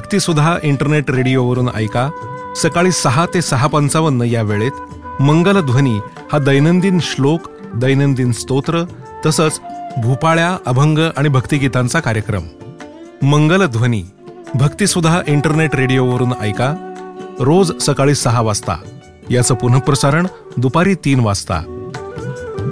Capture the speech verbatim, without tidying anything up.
भक्तिसुधा internet रेडिओवरून ऐका. सकाळी सहा ते सहा पंचावन्न या वेळेत मंगलध्वनी हा दैनंदिन श्लोक, दैनंदिन स्तोत्र तसंच भूपाळ्या, अभंग आणि भक्तिगीतांचा कार्यक्रम. मंगलध्वनी भक्तिसुधा इंटरनेट रेडिओवरून ऐका रोज सकाळी सहा वाजता. याचं पुनःप्रसारण दुपारी तीन वाजता.